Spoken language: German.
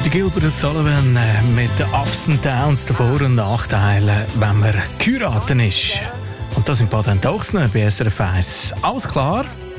Der Gilbert O'Sullivan mit den Ups und Downs, den Vor- und Nachteilen, wenn man geheiratet ist. Und das im Bad Endachsner bei SRF 1. Alles klar?